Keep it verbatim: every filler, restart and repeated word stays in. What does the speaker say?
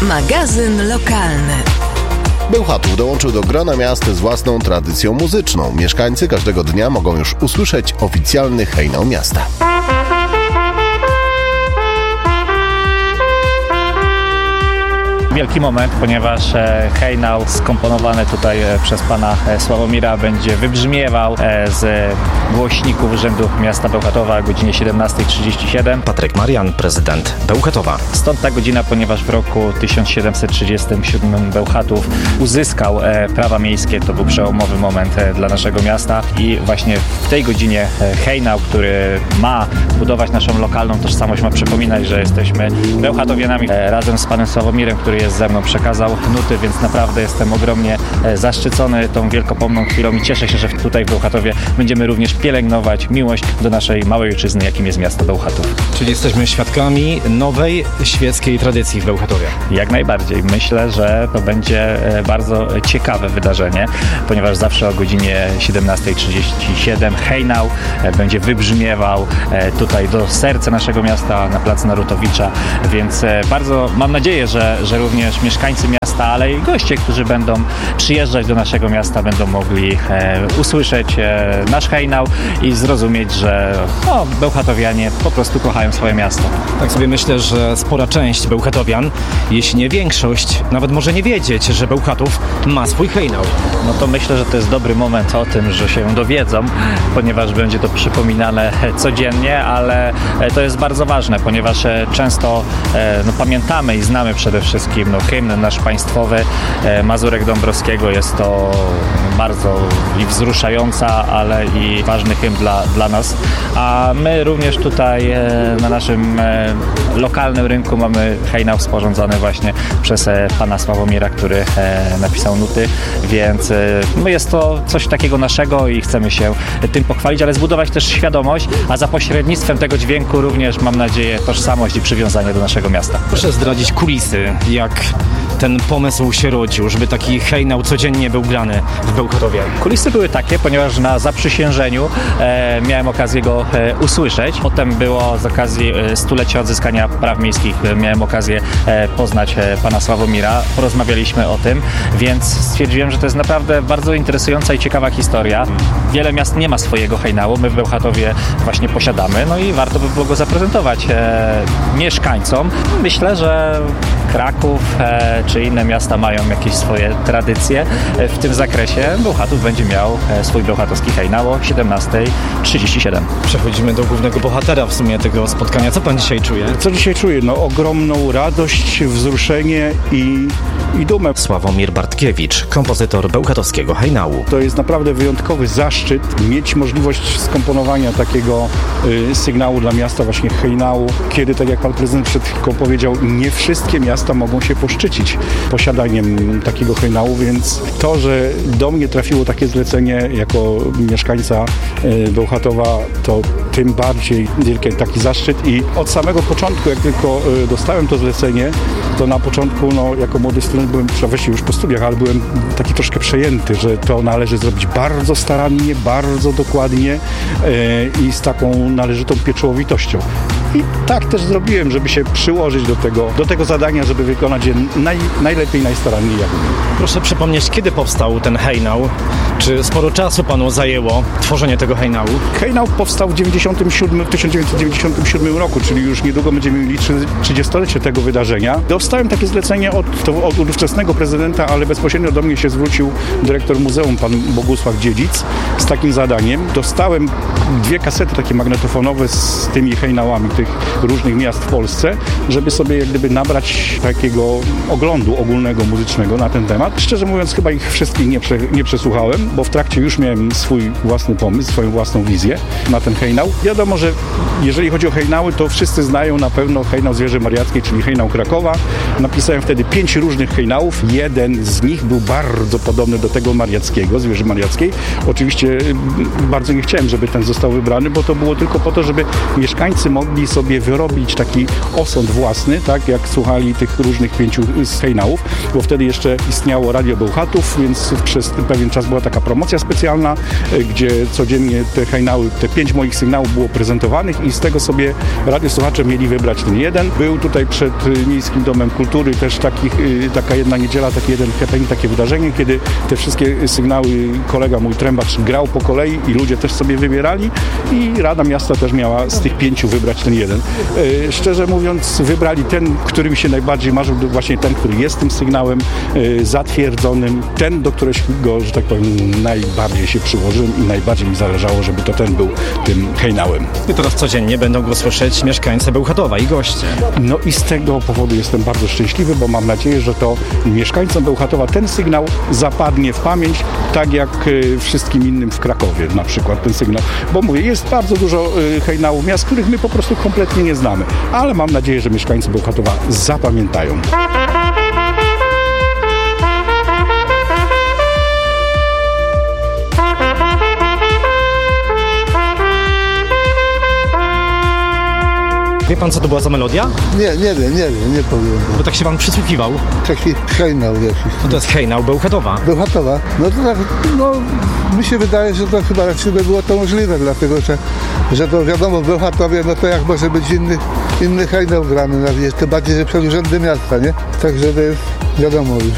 Magazyn lokalny. Bełchatów dołączył do grona miast z własną tradycją muzyczną. Mieszkańcy każdego dnia mogą już usłyszeć oficjalny hejnał miasta. Wielki moment, ponieważ e, hejnał skomponowany tutaj e, przez pana e, Sławomira będzie wybrzmiewał e, z głośników Urzędu Miasta Bełchatowa o godzinie siedemnasta trzydzieści siedem. Patryk Marian, prezydent Bełchatowa. Stąd ta godzina, ponieważ w roku tysiąc siedemset trzydziestym siódmym Bełchatów uzyskał e, prawa miejskie. To był przełomowy moment e, dla naszego miasta i właśnie w tej godzinie e, hejnał, który ma budować naszą lokalną tożsamość, ma przypominać, że jesteśmy Bełchatowianami, e, razem z panem Sławomirem, który jest ze mną, przekazał nuty, więc naprawdę jestem ogromnie zaszczycony tą wielkopomną chwilą i cieszę się, że tutaj w Bełchatowie będziemy również pielęgnować miłość do naszej małej ojczyzny, jakim jest miasto Bełchatów. Czyli jesteśmy świadkami nowej świeckiej tradycji w Bełchatowie. Jak najbardziej. Myślę, że to będzie bardzo ciekawe wydarzenie, ponieważ zawsze o godzinie siedemnasta trzydzieści siedem hejnał będzie wybrzmiewał tutaj do serca naszego miasta na placu Narutowicza, więc bardzo mam nadzieję, że, że również mieszkańcy miasta, ale i goście, którzy będą przyjeżdżać do naszego miasta, będą mogli e, usłyszeć e, nasz hejnał i zrozumieć, że no, bełchatowianie po prostu kochają swoje miasto. Tak sobie myślę, że spora część bełchatowian, jeśli nie większość, nawet może nie wiedzieć, że Bełchatów ma swój hejnał. No to myślę, że to jest dobry moment o tym, że się dowiedzą, ponieważ będzie to przypominane codziennie, ale to jest bardzo ważne, ponieważ często e, no, pamiętamy i znamy przede wszystkim no, hymn nasz państwowy e, Mazurek Dąbrowskiego. Jest to bardzo i wzruszająca, ale i ważny hymn dla, dla nas. A my również tutaj e, na naszym e, lokalnym rynku mamy hejnał sporządzony właśnie przez e, pana Sławomira, który e, napisał nuty, więc e, no jest to coś takiego naszego i chcemy się tym pochwalić, ale zbudować też świadomość, a za pośrednictwem tego dźwięku również mam nadzieję tożsamość i przywiązanie do naszego miasta. Proszę zdradzić kulisy, jak ten pomysł się rodził, żeby taki hejnał codziennie był grany w Bełchatowie. Kulisy były takie, ponieważ na zaprzysiężeniu e, miałem okazję go e, usłyszeć. Potem było z okazji e, stulecia odzyskania praw miejskich, e, miałem okazję e, poznać e, pana Sławomira. Porozmawialiśmy o tym, więc stwierdziłem, że to jest naprawdę bardzo interesująca i ciekawa historia. Wiele miast nie ma swojego hejnału, my w Bełchatowie właśnie posiadamy, no i warto by było go zaprezentować e, mieszkańcom. Myślę, że Kraków e, czy inne miasta mają jakieś swoje tradycje e, w tym zakresie. Bełchatów będzie miał e, swój bełchatowski hejnał o siedemnasta trzydzieści siedem. Przechodzimy do głównego bohatera w sumie tego spotkania. Co pan dzisiaj czuje? Co dzisiaj czuję? No ogromną radość, wzruszenie i, i dumę. Sławomir Bartkiewicz, kompozytor bełchatowskiego hejnału. To jest naprawdę wyjątkowy zaszczyt mieć możliwość skomponowania takiego y, sygnału dla miasta, właśnie hejnału, kiedy, tak jak pan prezydent przed chwilką powiedział, nie wszystkie miasta mogą się poszczycić posiadaniem takiego hejnału, więc to, że do mnie trafiło takie zlecenie jako mieszkańca y, Bełchatowa, to tym bardziej wielki taki zaszczyt i od samego początku, jak tylko y, dostałem to zlecenie, to na początku, no, jako młody student byłem, właściwie już po studiach, ale byłem taki troszkę przejęty, że to należy zrobić bardzo starannie, bardzo dokładnie yy, i z taką należytą pieczołowitością. I tak też zrobiłem, żeby się przyłożyć do tego, do tego zadania, żeby wykonać je naj, najlepiej, najstaranniej jak umiem. Proszę przypomnieć, kiedy powstał ten hejnał? Czy sporo czasu panu zajęło tworzenie tego hejnału? Hejnał powstał w tysiąc dziewięćset dziewięćdziesiątym siódmym roku, czyli już niedługo będziemy mieli trzydziestolecie tego wydarzenia. Dostałem takie zlecenie od, to, od ówczesnego prezydenta, ale bezpośrednio do mnie się zwrócił dyrektor muzeum, pan Bogusław Dziedzic, z takim zadaniem. Dostałem dwie kasety takie magnetofonowe z tymi hejnałami tych różnych miast w Polsce, żeby sobie jak gdyby nabrać takiego oglądu ogólnego, muzycznego na ten temat. Szczerze mówiąc, chyba ich wszystkich nie, prze, nie przesłuchałem, bo w trakcie już miałem swój własny pomysł, swoją własną wizję na ten hejnał. Wiadomo, że jeżeli chodzi o hejnały, to wszyscy znają na pewno hejnał Zwierzy Mariackiej, czyli hejnał Krakowa. Napisałem wtedy pięć różnych hejnałów. Jeden z nich był bardzo podobny do tego mariackiego, Zwierzy Mariackiej. Oczywiście bardzo nie chciałem, żeby ten został wybrany, bo to było tylko po to, żeby mieszkańcy mogli sobie wyrobić taki osąd własny, tak jak słuchali tych różnych pięciu hejnałów, bo wtedy jeszcze istniało Radio Bełchatów, więc przez pewien czas była taka promocja specjalna, gdzie codziennie te hejnały, te pięć moich sygnałów było prezentowanych i z tego sobie radiosłuchacze mieli wybrać ten jeden. Był tutaj przed Miejskim Domem Kultury też taki, taka jedna niedziela, taki jeden happening, takie wydarzenie, kiedy te wszystkie sygnały kolega mój trębacz grał po kolei i ludzie też sobie wybierali i Rada Miasta też miała z tych pięciu wybrać ten jeden. E, szczerze mówiąc, wybrali ten, który mi się najbardziej marzył, właśnie ten, który jest tym sygnałem e, zatwierdzonym, ten, do którego, że tak powiem, najbardziej się przyłożyłem i najbardziej mi zależało, żeby to ten był tym hejnałem. I teraz codziennie będą go słyszeć mieszkańcy Bełchatowa i goście. No i z tego powodu jestem bardzo szczęśliwy, bo mam nadzieję, że to mieszkańcom Bełchatowa ten sygnał zapadnie w pamięć, tak jak e, wszystkim innym w Krakowie na przykład ten sygnał. Bo mówię, jest bardzo dużo e, hejnałów miast, których my po prostu kompletnie nie znamy, ale mam nadzieję, że mieszkańcy Bełchatowa zapamiętają. Wie pan, co to była za melodia? Nie, nie wiem, nie wiem, nie powiem. Bo tak się pan przysłuchiwał. Taki hejnał jakiś. No to jest hejnał Bełchatowa. Bełchatowa. No to tak, no mi się wydaje, że to chyba raczej by było to możliwe, dlatego że, że to wiadomo w Bełchatowie, no to jak może być inny, inny hejnał grany, no, jeszcze bardziej, że przed urzędem miasta, nie? Także to jest wiadomo już.